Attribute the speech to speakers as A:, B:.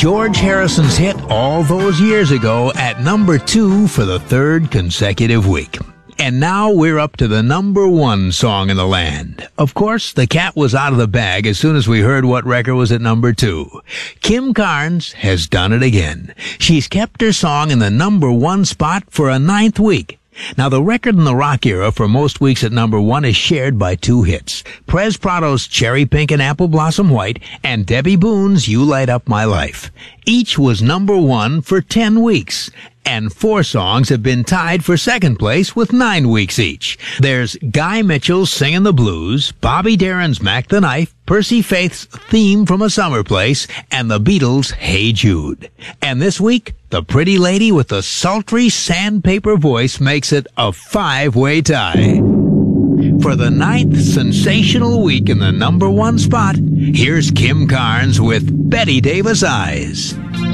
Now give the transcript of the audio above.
A: George Harrison's hit All Those Years Ago at number 2 for the third consecutive week. And now we're up to the number 1 song in the land. Of course, the cat was out of the bag as soon as we heard what record was at number 2. Kim Carnes has done it again. She's kept her song in the number 1 spot for a 9th week. Now, the record in the rock era for most weeks at number 1 is shared by 2 hits. Perez Prado's Cherry Pink and Apple Blossom White and Debbie Boone's You Light Up My Life. Each was number 1 for 10 weeks. And 4 songs have been tied for second place with 9 weeks each. There's Guy Mitchell's Singin' the Blues, Bobby Darin's Mac the Knife, Percy Faith's Theme from a Summer Place, and the Beatles' Hey Jude. And this week, the pretty lady with the sultry sandpaper voice makes it a 5-way tie. For the 9th sensational week in the number 1 spot, here's Kim Carnes with Betty Davis Eyes.